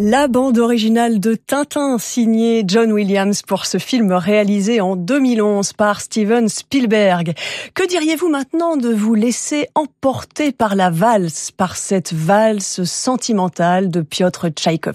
La bande originale de Tintin, signée John Williams pour ce film réalisé en 2011 par Steven Spielberg. Que diriez-vous maintenant de vous laisser emporter par la valse, par cette valse sentimentale de Piotr Tchaïkovski ?